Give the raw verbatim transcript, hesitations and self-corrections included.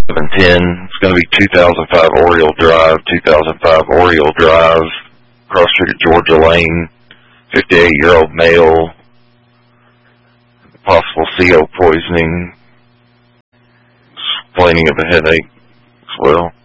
seven ten. It's going to be two thousand five Oriole Drive, two thousand five Oriole Drive, Cross Street at Georgia Lane, fifty-eight-year-old male, possible C O poisoning, complaining of a headache as well.